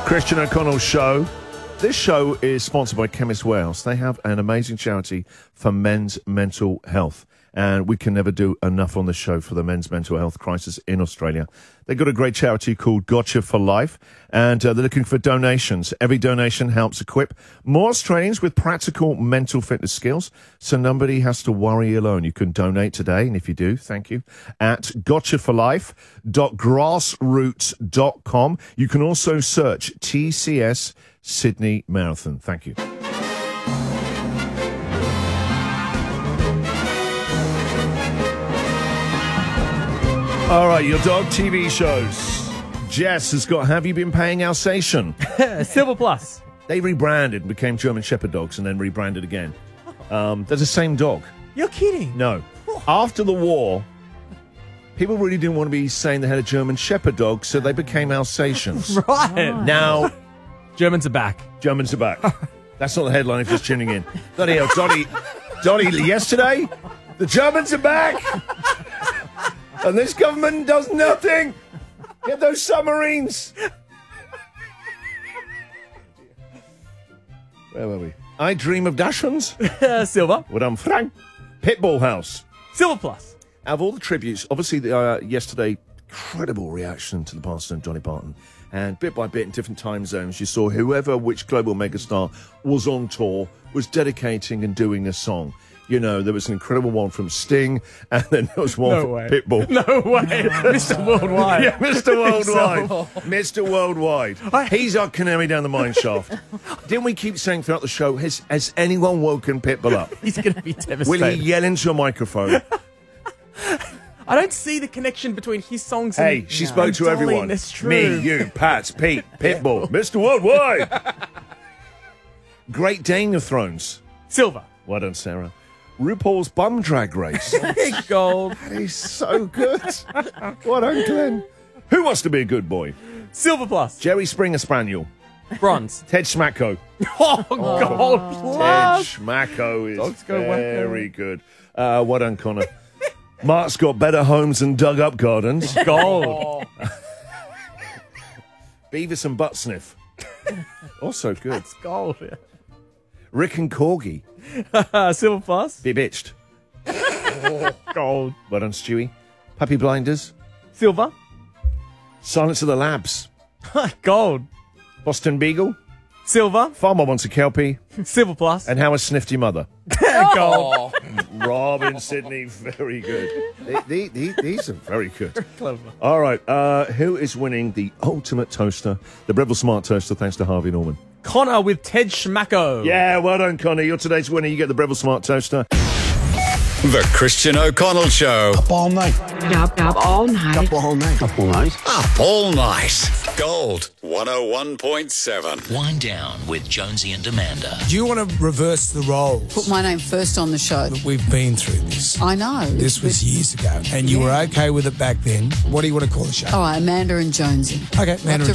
Christian O'Connell Show. This show is sponsored by Chemist Warehouse. They have an amazing charity for men's mental health. And we can never do enough on the show for the men's mental health crisis in Australia. They've got a great charity called Gotcha for Life, and they're looking for donations. Every donation helps equip more Australians with practical mental fitness skills, so nobody has to worry alone. You can donate today, and if you do, thank you, at gotchaforlife.grassroots.com. You can also search TCS Sydney Marathon. Thank you. All right, your dog TV shows. Jess has got Have You Been Paying Alsatian? Silver Plus. They rebranded and became German Shepherd dogs and then rebranded again. They're the same dog. You're kidding. No. After the war, people really didn't want to be saying they had a German Shepherd dog, so they became Alsatians. Right. Now, Germans are back. Germans are back. That's not the headline if you're just tuning in. Bloody hell, Donny, yesterday, the Germans are back. And this government does nothing. Get those submarines. Where were we? I Dream of Dachshunds. Silver. What I'm Frank. Pitbull House. Silver Plus. Out of all the tributes, obviously yesterday, incredible reaction to the passing of Dolly Parton. And bit by bit in different time zones, you saw which global megastar was on tour was dedicating and doing this song. You know, there was an incredible one from Sting, and then there was one from Pitbull. No way. Mr. Worldwide. Yeah, Mr. Worldwide. Mr. Worldwide. He's our canary down the mine shaft. Didn't we keep saying throughout the show, has anyone woken Pitbull up? He's going to be devastated. Will he yell into a microphone? I don't see the connection between his songs and... Hey, she spoke to Dolly, everyone. That's true. Me, you, Pat, Pete, Pitbull, Mr. Worldwide. Great Dane of Thrones. Silver. Well done, Sarah. RuPaul's Bum Drag Race. Gold. That is so good. Well done, Glenn. Who Wants to Be a Good Boy? Silver Plus. Jerry Springer Spaniel. Bronze. Ted Schmacko. Gold Plus. Ted Schmacko is Dogs go very good. Well done, Connor. Mark's got better homes than dug-up gardens. Gold. Beavis and Butt Sniff. Also good. That's gold. Yeah. Rick and Corgi. Silver Plus. Be bitched. Gold. Well done, Stewie. Puppy Blinders. Silver. Silence of the Labs. Gold. Boston Beagle. Silver. Farmer Wants a Kelpie. Silver Plus. And How I Sniffed Your Mother. Gold. Robin Sydney, very good. These are very good. Clever. All right, who is winning the ultimate toaster, the Breville Smart Toaster, thanks to Harvey Norman? Connor with Ted Schmacko. Yeah, well done, Connor. You're today's winner. You get the Breville Smart Toaster. The Christian O'Connell Show. Up all night. Up all night. Up all night. Up all night. Up all night. Gold 101.7. Wind Down with Jonesy and Amanda. Do you want to reverse the roles? Put my name first on the show. We've been through this. I know. This was years ago, and you were okay with it back then. What do you want to call the show? All right, Amanda and Jonesy. Okay, Amanda and